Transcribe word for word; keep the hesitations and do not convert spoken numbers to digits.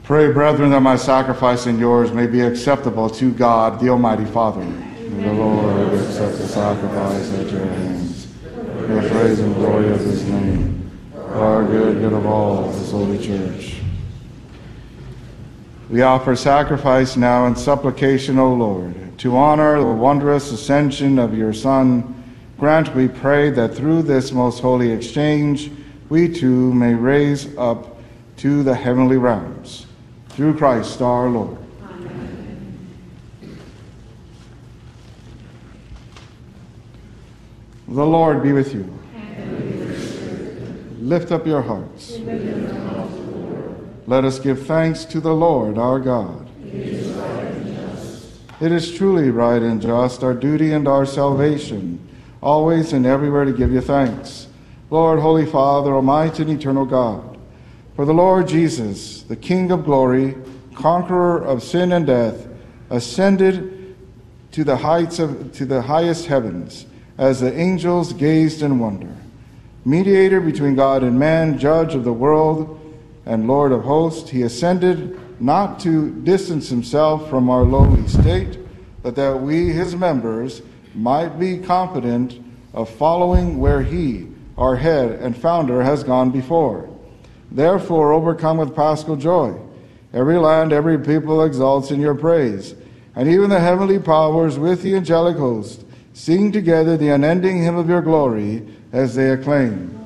Pray, brethren, that my sacrifice and yours may be acceptable to God, the Almighty Father. May the Lord accept the sacrifice at your hands, for the praise and glory of his name, for our good, good of all his holy church. We offer sacrifice now in supplication, O Lord, to honor the wondrous ascension of your Son. Grant, we pray, that through this most holy exchange, we too may raise up to the heavenly realms. Through Christ our Lord. Amen. The Lord be with you. And with your spirit. Lift up your hearts. Lift them up to the Lord. Let us give thanks to the Lord our God. It is right and just. It is truly right and just, our duty and our salvation, always and everywhere to give you thanks, Lord, Holy Father, Almighty and eternal God. For the Lord Jesus, the King of glory, conqueror of sin and death, ascended to the heights of to the highest heavens, as the angels gazed in wonder. Mediator between God and man, judge of the world, and Lord of hosts, he ascended not to distance himself from our lowly state, but that we, his members, might be confident of following where he, our head and founder, has gone before. Therefore, overcome with paschal joy, every land, every people exalts in your praise, and even the heavenly powers with the angelic host sing together the unending hymn of your glory as they acclaim.